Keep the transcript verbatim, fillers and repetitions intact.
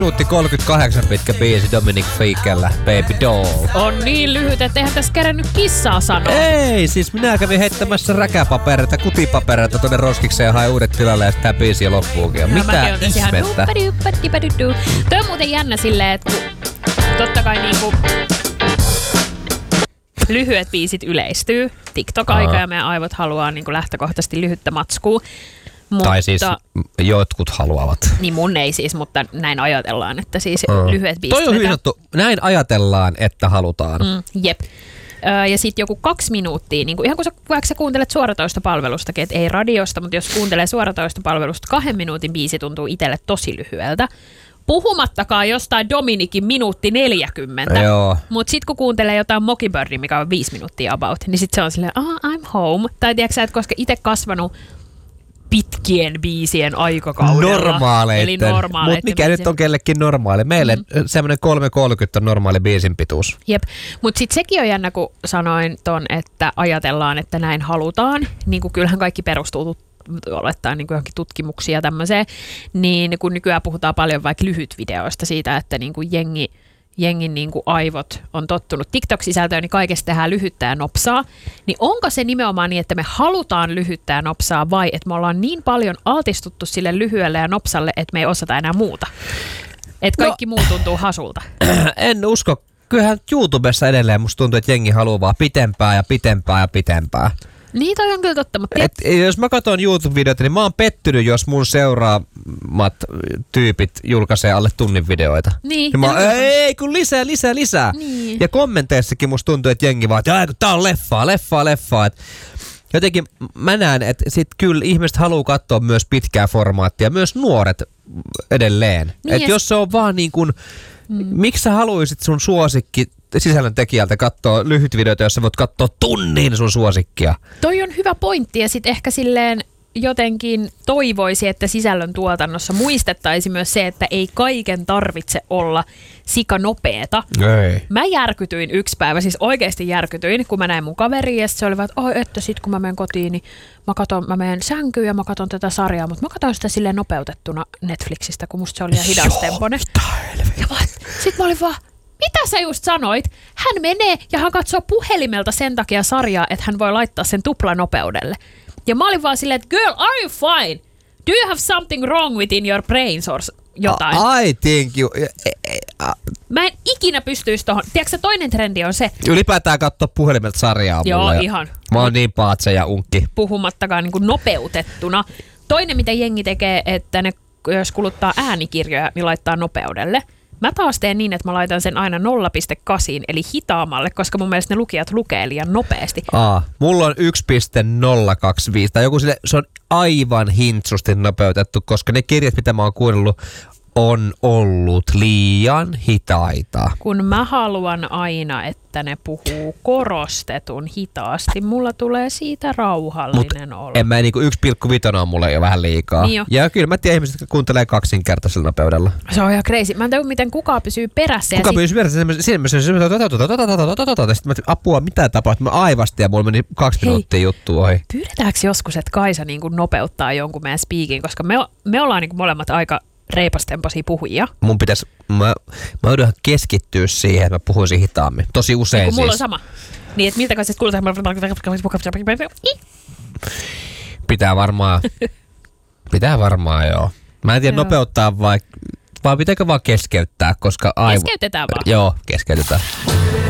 Minuutti kolmekymmentäkahdeksan pitkä biisi Dominic Fikellä, Baby Doll. On niin lyhyt, että eihän tässä kerännyt kissaa sanoa. Ei, siis minä kävin heittämässä räkäpapereita, kutipapereita tuonne roskikseen ja hain uudet tilalle ja sitä biisiä loppuukin. No, mitä ihmettä? Toi on muuten jännä silleen, että totta kai niinku lyhyet biisit yleistyy. TikTok-aika ja meidän aivot haluaa niinku lähtökohtaisesti lyhyttä matskua. Mutta, tai siis jotkut haluavat. Niin mun ei siis, mutta näin ajatellaan, että siis mm. lyhyet biisit. Toi on hyvin sanottu. Näin ajatellaan, että halutaan. Mm, jep. Öö, ja sitten joku kaksi minuuttia, niin kuin ihan kun sä, vaikka sä kuuntelet suoratoistopalvelustakin, että ei radiosta, mutta jos kuuntelee suoratoistopalvelusta, kahden minuutin biisi tuntuu itselle tosi lyhyeltä. Puhumattakaan jostain Dominikin minuutti neljäkymmentä. Mutta sitten kun kuuntelee jotain Mockingbirdin, mikä on viisi minuuttia about, niin sitten se on silleen, ah, I'm home. Tai tiedätkö sä, että koska itse kasvanut pitkien biisien aikakaudella. Normaaleitten. Eli normaaleitten. Mutta mikä biisien. Nyt on kellekin normaali? Meille mm. semmoinen kolme kolmekymmentä on normaali biisin pituus. Jep. Mutta sitten sekin on jännä, kun sanoin ton, että ajatellaan, että näin halutaan. Niin kuin kyllähän kaikki perustuu olettaa niin kuin johonkin tutkimuksia ja tämmöiseen. Niin kun nykyään puhutaan paljon vaikka lyhytvideoista siitä, että niin kuin jengi jengin niin kuin aivot on tottunut TikTok-sisältöön, niin kaikesta tehdään lyhyttä ja nopsaa. Niin onko se nimenomaan niin, että me halutaan lyhyttä ja nopsaa vai että me ollaan niin paljon altistuttu sille lyhyelle ja nopsalle, että me ei osata enää muuta? Että kaikki no, muu tuntuu hasulta. En usko. Kyllähän YouTubessa edelleen musta tuntuu, että jengi haluaa vaan pitempää ja pitempää ja pitempää. Niin toi on kyllä totta, mutta... Et, jos mä katson YouTube-videoita, niin mä oon pettynyt, jos mun seuraamat tyypit julkaisee alle tunnin videoita. Niin. Ja mä oon, ei kun lisää, lisää, lisää. Niin. Ja kommenteissakin musta tuntuu, että jengi vaan, että tää on leffaa, leffaa, leffaa. Et jotenkin mä näen, että sit kyllä ihmiset haluaa katsoa myös pitkää formaattia, myös nuoret edelleen. Niin että jos se on vaan niin kuin, mm. miksi sä haluisit sun suosikki sisällöntekijältä katsoa lyhyt videoita, jos sä voit katsoa tunnin sun suosikkia. Toi on hyvä pointti ja sit ehkä silleen jotenkin toivoisi, että sisällön tuotannossa muistettaisiin myös se, että ei kaiken tarvitse olla sikanopeeta. Ei. Mä järkytyin yksi päivä, siis oikeasti järkytyin, kun mä näin mun kaveria ja se oli vaan, että oi, että sit kun mä menen kotiin, niin mä, katon, mä menen sänkyyn ja mä katon tätä sarjaa, mutta mä katon sitä silleen nopeutettuna Netflixistä, kun musta se oli ihan hidastempoinen. Sitten mä olin vaan, mitä sä just sanoit? Hän menee ja hän katsoo puhelimelta sen takia sarjaa, että hän voi laittaa sen tuplanopeudelle. Ja mä olin vaan silleen, että girl, are you fine? Do you have something wrong within your brains or jotain? I think you... Mä en ikinä pystyisi tohon. Tiedätkö toinen trendi on se... Ylipäätään katsoa puhelimelta sarjaa Joo, mulla. ihan. Mä oon niin paatse ja unkki. Puhumattakaan niin kuin nopeutettuna. Toinen, mitä jengi tekee, että ne jos kuluttaa äänikirjoja, niin laittaa nopeudelle. Mä taas teen niin, että mä laitan sen aina nolla pilkku kahdeksan eli hitaammalle, koska mun mielestä ne lukijat lukee liian nopeasti. Aa, mulla on yksi pilkku nolla kaksikymmentäviisi tai joku sille, se on aivan hintsusti nopeutettu, koska ne kirjat, mitä mä oon kuunnellut, on ollut liian hitaita. Kun mä haluan aina, että ne puhuu korostetun hitaasti, mulla tulee siitä rauhallinen Mut olo. En mä niinku yksi pilkku viisi on mulle jo vähän liikaa. Niin jo. Ja kyllä mä tiedän ihmiset, jotka kuuntelee kaksinkertaisella nopeudella. Se on ihan crazy. Mä en tiedä, miten kukaan pysyy perässä. Kuka pysyy perässä? Siinä mä apua, mitä tapahtuu? Mä aivastin ja mulla meni kaksi minuuttia juttu ohi. Pyydetäänkö joskus, että Kaisa niin kuin nopeuttaa jonkun meidän speakin, koska me, me ollaan niin kuin molemmat aika reipastempoisia puhujia. Mun pitäisi, mä, mä joudun keskittyä siihen, että mä puhuisin hitaammin. Tosi usein niin siis. Mulla on sama. Niin, että miltä kanssa kuulotaan. Pitää varmaan, pitää varmaan joo. Mä en tiedä joo. nopeuttaa vai, vai pitääkö vaan keskeyttää, koska aivo... Keskeytetään vaan. Joo, keskeytetään.